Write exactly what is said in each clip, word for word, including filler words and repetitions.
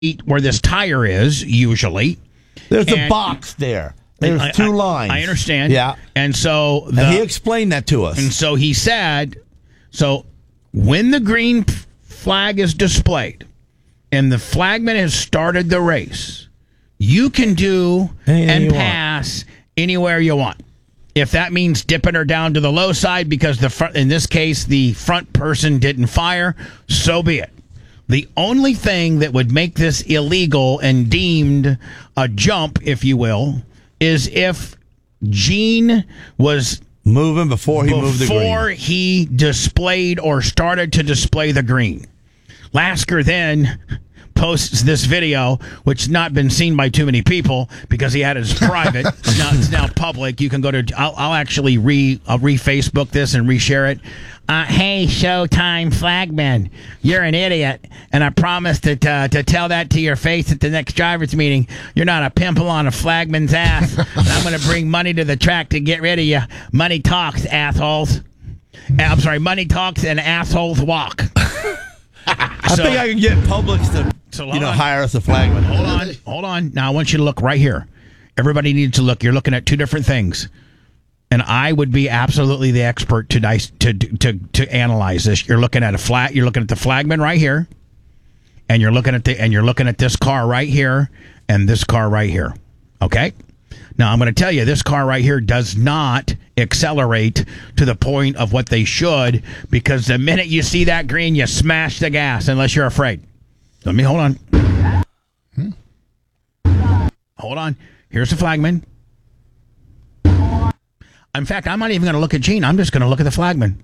where this tire is, usually. There's and, a box there. There's I, two I, lines. I understand. Yeah. And so the, and he explained that to us. And so he said, so when the green flag is displayed and the flagman has started the race, you can do Anything and pass want. anywhere you want. If that means dipping her down to the low side because the front, in this case, the front person didn't fire, so be it. The only thing that would make this illegal and deemed a jump, if you will, is if Gene was moving before he moved the green. Before he displayed or started to display the green. Lasker then posts this video, which has not been seen by too many people because he had it as private. Now it's now public. You can go to. I'll, I'll actually re I'll re-Facebook this and reshare it. Uh, hey, Showtime flagman, you're an idiot, and I promise to uh, to tell that to your face at the next drivers' meeting. You're not a pimple on a flagman's ass, and I'm going to bring money to the track to get rid of you. Money talks, assholes. I'm sorry, money talks and assholes walk. I so, think I can get Publix to so you know on. hire us a flagman. Hold on, hold on. Now I want you to look right here. Everybody needs to look. You're looking at two different things. And I would be absolutely the expert to dice, to to to analyze this. You're looking at a flat. You're looking at the flagman right here, and you're looking at the and you're looking at this car right here, and this car right here. Okay. Now I'm going to tell you, this car right here does not accelerate to the point of what they should, because the minute you see that green, you smash the gas unless you're afraid. Let me hold on. Hmm. Hold on. Here's the flagman. In fact, I'm not even going to look at Gene. I'm just going to look at the flagman.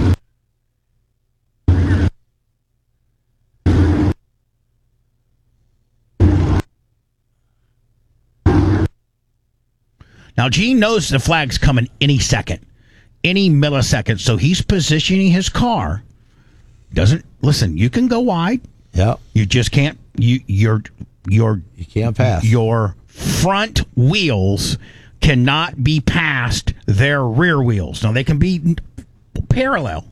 Now, Gene knows the flag's coming any second, any millisecond. So he's positioning his car. Doesn't listen. You can go wide. Yep. You just can't. You your your you can't pass. Your front wheels cannot be past their rear wheels. Now, they can be parallel.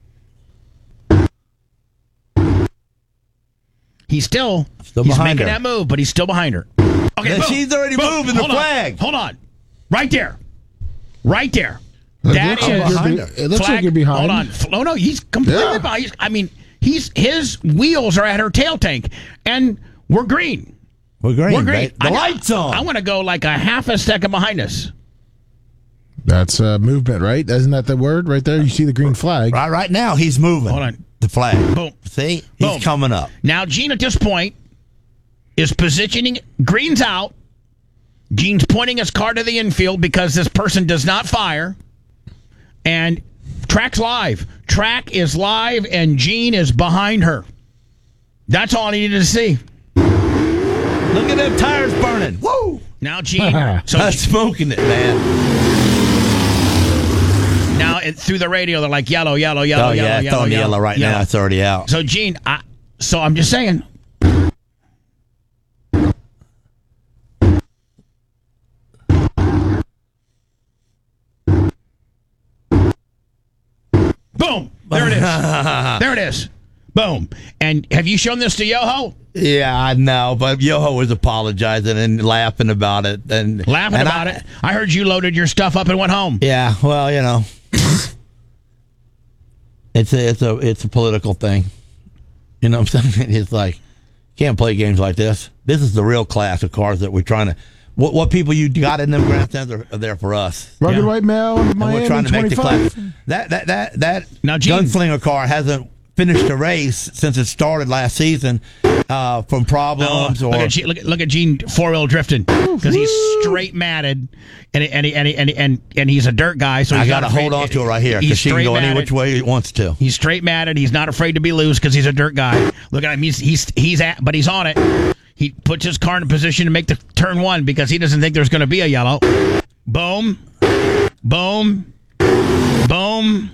He's still, still he's behind making her. that move, but he's still behind her. Okay, boom, she's already boom, moving the hold on, flag. Hold on. Right there. Right there. It That looks, like is you're, be, it looks flag, like you're behind. Hold on. No, no, he's completely Yeah. behind. He's, I mean, he's his wheels are at her tail tank, and we're green. We're green. We're green. Right? The I, light's on. I want to go like a half a second behind us. That's uh, movement, right? Isn't that the word right there? You see the green flag. Right, right now, he's moving. Hold on. The flag. Boom. See? He's Boom. coming up. Now, Gene at this point is positioning. Green's out. Gene's pointing his car to the infield because this person does not fire. And track's live. Track is live, and Gene is behind her. That's all I needed to see. Look at them tires burning. Woo! Now, Gene. so That's smoking it, man. Now, it, through the radio, they're like yellow, yellow, yellow, Oh, yellow, yeah, it's yellow, on the yellow, yellow right yellow. now. It's already out. So, Gene, I, so I'm just saying. Boom! There it is. There it is. Boom. And have you shown this to Yoho? Yeah, I know, but Yoho was apologizing and laughing about it. And Laughing and about I, it? I heard you loaded your stuff up and went home. Yeah, well, you know. it's a it's a it's a political thing. You know what I'm saying? It's like, can't play games like this. This is the real class of cars that we're trying to. What what people you got in them grandstands are, are there for us. Rugged Yeah. White Male, And Miami we're trying to make the twenty-five. class. That that that that Now, Gene- gunslinger car hasn't finished the race since it started last season uh, from problems Oh, or. look, at Gene, look, at, look at Gene four wheel drifting because he's straight matted, and and and and and, and he's a dirt guy. So I he's got to not afraid- hold on to it right here He's because she can straight go any matted. which way he wants to. He's straight matted. He's not afraid to be loose because he's a dirt guy. Look at him. He's he's he's at, but he's on it. He puts his car in a position to make the turn one because he doesn't think there's going to be a yellow. Boom, boom, boom,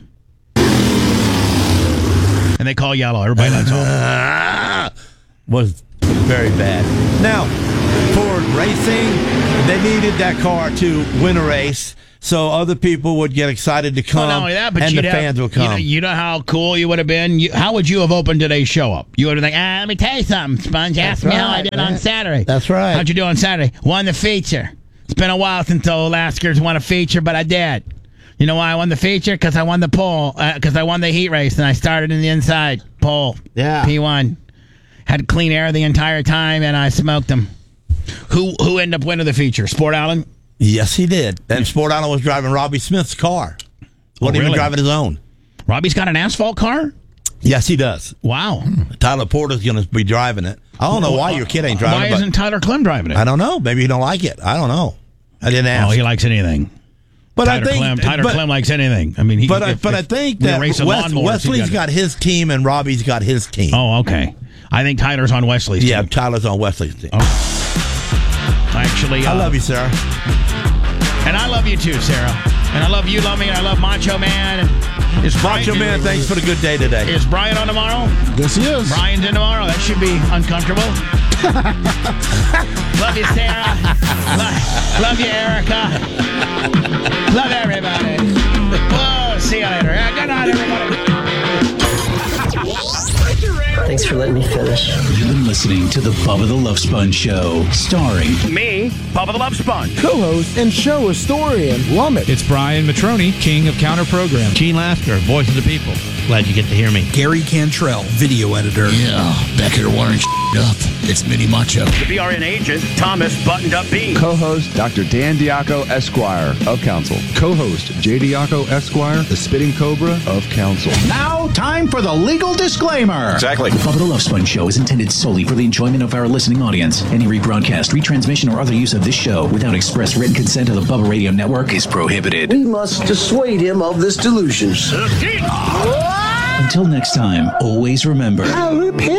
and they call yellow. Everybody lets off. Was very bad. Now, for racing, they needed that car to win a race so other people would get excited to come, Well, not only that, but and the you'd have- fans would You come. know, you know how cool you would have been? You, how would you have opened today's show up? You would have been like, ah, let me tell you something, Sponge. Ask That's me how I right, did man. on Saturday. That's right. How'd you do on Saturday? Won the feature. It's been a while since the Alaskers won a feature, but I did. You know why I won the feature? Because I won the pole. Because uh, I won the heat race, and I started in the inside pole. Yeah. P one. Had clean air the entire time, and I smoked them. Who who ended up winning the feature? Sport Allen? Yes, he did. And Sport Island was driving Robbie Smith's car. Wasn't even really? driving his own. Robbie's got an asphalt car? Yes, he does. Wow. Tyler Porter's going to be driving it. I don't know why your kid ain't driving Why it. but isn't Tyler Clem driving it? I don't know. Maybe he don't like it. I don't know. I didn't ask. Oh, he likes anything. but Tyler I think, Clem, Tyler but, Clem likes anything. I mean, he. but, I, if- but I if think we're that racing Wes, lawnmowers, Wesley's he's got his team and Robbie's got his team. Oh, okay. I think Tyler's on Wesley's yeah, team. Tyler's on Wesley's team. Actually, uh, I love you, Sarah. and I love you too, Sarah. And I love you, love me, and I love Macho Man. And is Macho Brian, Man, thanks for the good day today. Is Brian on tomorrow? Yes, he is. Brian's in tomorrow. That should be uncomfortable. Love you, Sarah. Lo- love you, Erica. Love everybody. Whoa, see you later. Yeah, good night, everybody. Thanks for letting me finish. You've been listening to the Bubba the Love Sponge Show, starring Me, Bubba the Love Sponge. Co-host and show historian, Lummit. It's Brian Matroni, king of counter program. Gene Lasker, voice of the people. Glad you get to hear me. Gary Cantrell, video editor. Yeah, back here wiring up. It's Mini Macho. The B R N agent, Thomas Buttoned Up Bean. Co-host Doctor Dan Diaco, Esquire of Council. Co-host J. Diaco, Esquire, the Spitting Cobra of Council. Now, time for the legal disclaimer. Exactly. The Bubba the Love Sponge Show is intended solely for the enjoyment of our listening audience. Any rebroadcast, retransmission, or other use of this show without express written consent of the Bubba Radio Network is prohibited. We must dissuade him of this delusion. Until next time, always remember. I repent.